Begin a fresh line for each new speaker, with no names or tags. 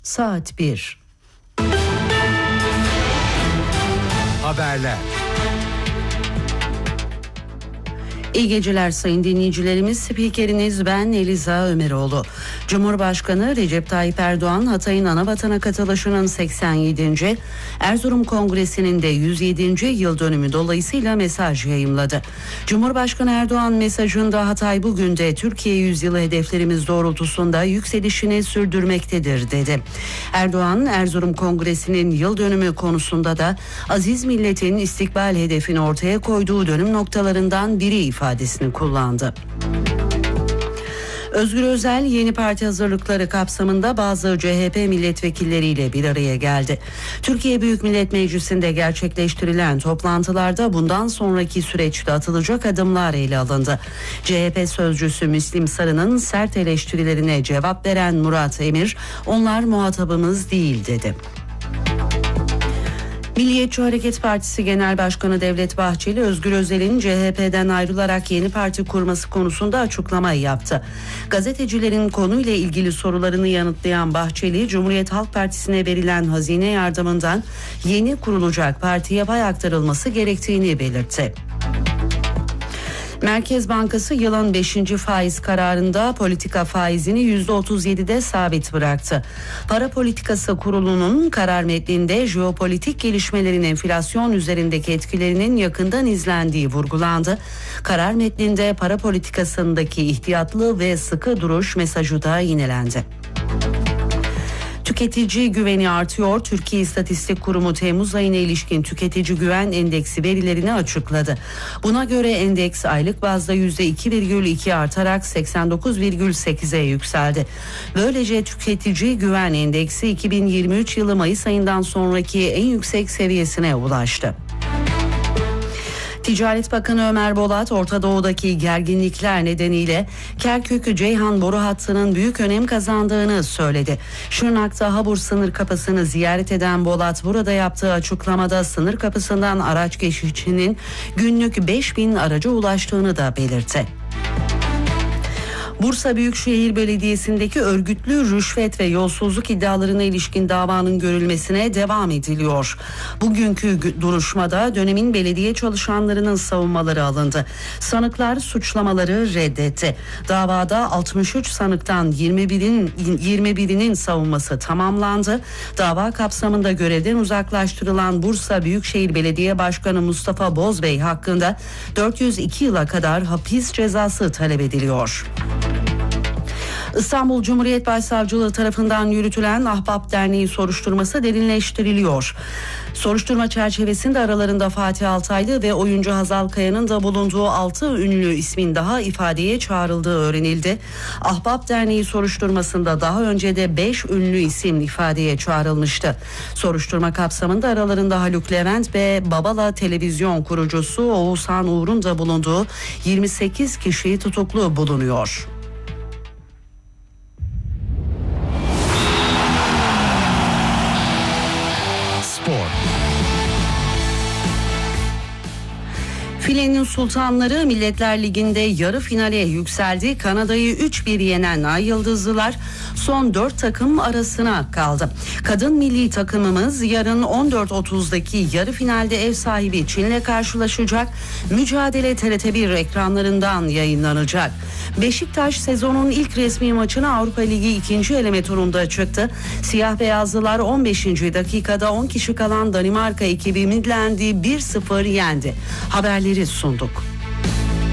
saat 1.
Haberler.
İyi geceler sayın dinleyicilerimiz. Spikeriniz ben Eliza Ömeroğlu. Cumhurbaşkanı Recep Tayyip Erdoğan Hatay'ın Anavatan'a katılışının 87. Erzurum Kongresi'nin de 107. yıl dönümü dolayısıyla mesaj yayımladı. Cumhurbaşkanı Erdoğan mesajında Hatay bugün de Türkiye yüzyılı hedeflerimiz doğrultusunda yükselişini sürdürmektedir dedi. Erdoğan Erzurum Kongresi'nin yıl dönümü konusunda da aziz milletin istikbal hedefini ortaya koyduğu dönüm noktalarından biri ifadesini kullandı. Özgür Özel yeni parti hazırlıkları kapsamında bazı CHP milletvekilleriyle bir araya geldi. Türkiye Büyük Millet Meclisi'nde gerçekleştirilen toplantılarda bundan sonraki süreçte atılacak adımlar ele alındı. CHP sözcüsü Müslim Sarı'nın sert eleştirilerine cevap veren Murat Emir, "Onlar muhatabımız değil" dedi. Milliyetçi Hareket Partisi Genel Başkanı Devlet Bahçeli, Özgür Özel'in CHP'den ayrılarak yeni parti kurması konusunda açıklama yaptı. Gazetecilerin konuyla ilgili sorularını yanıtlayan Bahçeli, Cumhuriyet Halk Partisi'ne verilen hazine yardımından yeni kurulacak partiye pay aktarılması gerektiğini belirtti. Merkez Bankası yılın 5. faiz kararında politika faizini %37'de sabit bıraktı. Para Politikası Kurulu'nun karar metninde jeopolitik gelişmelerin enflasyon üzerindeki etkilerinin yakından izlendiği vurgulandı. Karar metninde para politikasındaki ihtiyatlı ve sıkı duruş mesajı da yinelendi. Tüketici güveni artıyor. Türkiye İstatistik Kurumu Temmuz ayına ilişkin tüketici güven endeksi verilerini açıkladı. Buna göre endeks aylık bazda %2,2 artarak 89,8'e yükseldi. Böylece tüketici güven endeksi 2023 yılı Mayıs ayından sonraki en yüksek seviyesine ulaştı. Ticaret Bakanı Ömer Bolat, Orta Doğu'daki gerginlikler nedeniyle Kerkük-Ceyhan boru hattının büyük önem kazandığını söyledi. Şırnak'ta Habur sınır kapısını ziyaret eden Bolat, burada yaptığı açıklamada sınır kapısından araç geçişinin günlük 5.000 araca ulaştığını da belirtti. Bursa Büyükşehir Belediyesi'ndeki örgütlü rüşvet ve yolsuzluk iddialarına ilişkin davanın görülmesine devam ediliyor. Bugünkü duruşmada dönemin belediye çalışanlarının savunmaları alındı. Sanıklar suçlamaları reddetti. Davada 63 sanıktan 21'inin savunması tamamlandı. Dava kapsamında görevden uzaklaştırılan Bursa Büyükşehir Belediye Başkanı Mustafa Bozbey hakkında 402 yıla kadar hapis cezası talep ediliyor. İstanbul Cumhuriyet Başsavcılığı tarafından yürütülen Ahbap Derneği soruşturması derinleştiriliyor. Soruşturma çerçevesinde aralarında Fatih Altaylı ve oyuncu Hazal Kaya'nın da bulunduğu 6 ünlü ismin daha ifadeye çağrıldığı öğrenildi. Ahbap Derneği soruşturmasında daha önce de 5 ünlü isim ifadeye çağrılmıştı. Soruşturma kapsamında aralarında Haluk Levent ve Babala Televizyon kurucusu Oğuzhan Uğur'un da bulunduğu 28 kişi tutuklu bulunuyor. Filenin Sultanları Milletler Ligi'nde yarı finale yükseldi. Kanada'yı 3-1 yenen Ay Yıldızlılar son 4 takım arasına kaldı. Kadın milli takımımız yarın 14.30'daki yarı finalde ev sahibi Çin'le karşılaşacak. Mücadele TRT1 ekranlarından yayınlanacak. Beşiktaş sezonun ilk resmi maçına Avrupa Ligi 2. eleme turunda çıktı. Siyah beyazlılar 15. dakikada 10 kişi kalan Danimarka ekibi Midland'i 1-0 yendi. Haberleri sunduk.